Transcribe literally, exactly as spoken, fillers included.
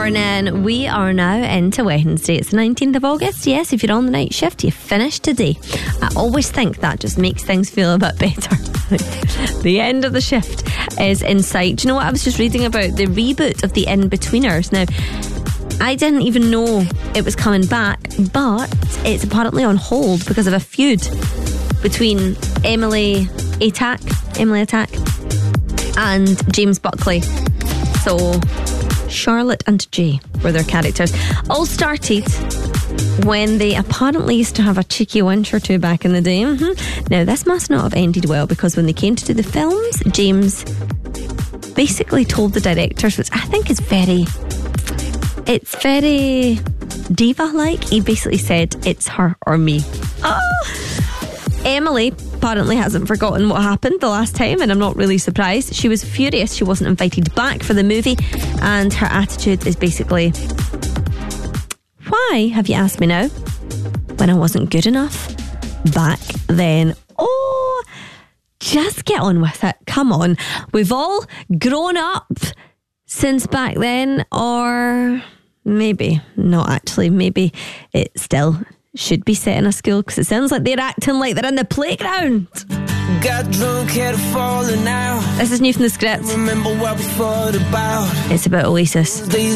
morning. We are now into Wednesday. It's the nineteenth of August. Yes, if you're on the night shift, you finish today. I always think that just makes things feel a bit better. The end of the shift is in sight. Do you know what? I was just reading about the reboot of The In-Betweeners. Now, I didn't even know it was coming back, but it's apparently on hold because of a feud between Emily Atack, Emily Atack and James Buckley. So Charlotte and Jay were their characters. All started when they apparently used to have a cheeky wench or two back in the day. Mm-hmm. Now this must not have ended well, because when they came to do the films, James basically told the directors, which I think is very it's very diva-like. He basically said, it's her or me. Oh! Emily apparently hasn't forgotten what happened the last time, and I'm not really surprised. She was furious she wasn't invited back for the movie, and her attitude is basically, why have you asked me now when I wasn't good enough back then? Oh, just get on with it. Come on. We've all grown up since back then, or maybe not actually. Maybe it still should be set in a school, because it sounds like they're acting like they're in the playground. Got drunk, had a falling out. This is new from the script. Remember what we fought about. It's about Oasis.